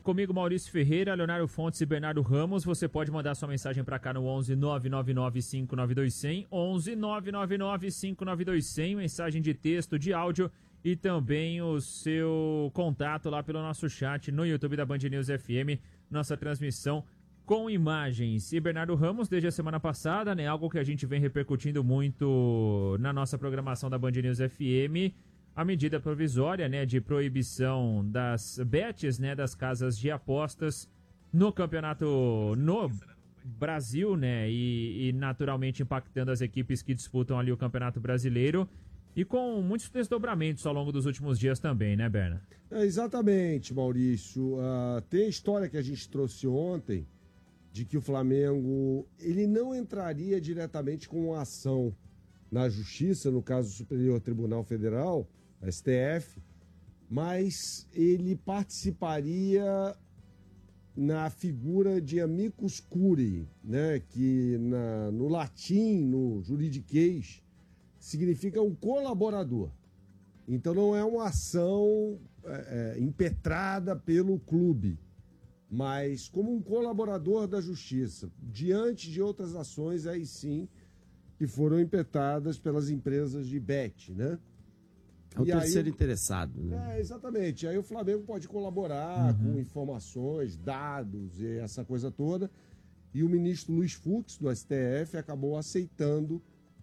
comigo, Maurício Ferreira, Leonardo Fontes e Bernardo Ramos. Você pode mandar sua mensagem para cá no 11 999 592 11 999 592 mensagem de texto, de áudio e também o seu contato lá pelo nosso chat no YouTube da Band News FM, nossa transmissão com imagens. E Bernardo Ramos, desde a semana passada, né, algo que a gente vem repercutindo muito na nossa programação da Band News FM, a medida provisória, né, de proibição das bets, né, das casas de apostas no campeonato no Brasil, né, e naturalmente impactando as equipes que disputam ali o Campeonato Brasileiro e com muitos desdobramentos ao longo dos últimos dias também, né, Berna? Exatamente, Maurício. Tem a história que a gente trouxe ontem de que o Flamengo ele não entraria diretamente com uma ação na Justiça, no caso do Superior Tribunal Federal, STF, mas ele participaria na figura de amicus curiae, né, que no latim, no juridiquês, significa um colaborador. Então não é uma ação impetrada pelo clube, mas como um colaborador da Justiça, diante de outras ações, aí sim, que foram impetradas pelas empresas de bet, né? É o terceiro interessado, né? Exatamente. Aí o Flamengo pode colaborar com informações, dados e essa coisa toda. E o ministro Luiz Fux, do STF, acabou aceitando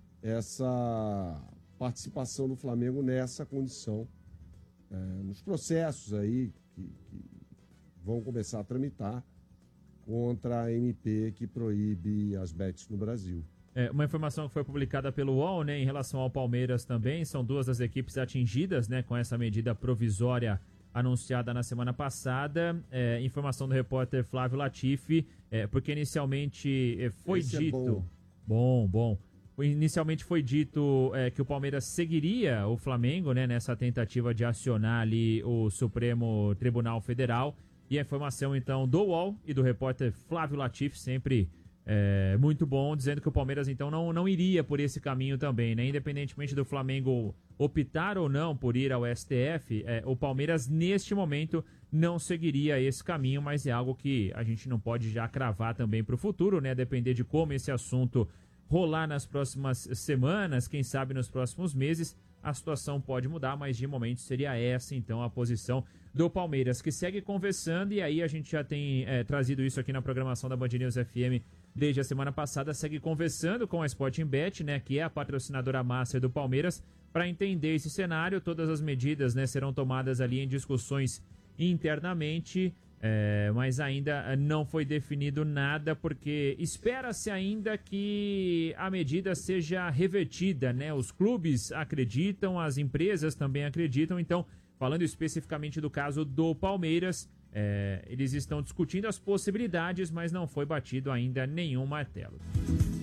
essa participação do Flamengo nessa condição, nos processos aí que vão começar a tramitar contra a MP que proíbe as bets no Brasil. Uma informação que foi publicada pelo UOL, né, em relação ao Palmeiras também, são duas das equipes atingidas, né, com essa medida provisória anunciada na semana passada. Informação do repórter Flávio Latifi, porque inicialmente foi dito... Bom. Inicialmente foi dito que o Palmeiras seguiria o Flamengo, né, nessa tentativa de acionar ali o Supremo Tribunal Federal. E a informação, então, do UOL e do repórter Flávio Latifi, sempre muito bom, dizendo que o Palmeiras, então, não iria por esse caminho também, né? Independentemente do Flamengo optar ou não por ir ao STF, o Palmeiras, neste momento, não seguiria esse caminho, mas é algo que a gente não pode já cravar também para o futuro, né? Depender de como esse assunto rolar nas próximas semanas, quem sabe nos próximos meses, a situação pode mudar, mas de momento seria essa, então, a posição do Palmeiras, que segue conversando, e aí a gente já tem trazido isso aqui na programação da Band News FM desde a semana passada, segue conversando com a Sporting Bet, né, que é a patrocinadora master do Palmeiras, para entender esse cenário. Todas as medidas, né, serão tomadas ali em discussões internamente, mas ainda não foi definido nada, porque espera-se ainda que a medida seja revertida, né? Os clubes acreditam, as empresas também acreditam. Então, falando especificamente do caso do Palmeiras, eles estão discutindo as possibilidades, mas não foi batido ainda nenhum martelo.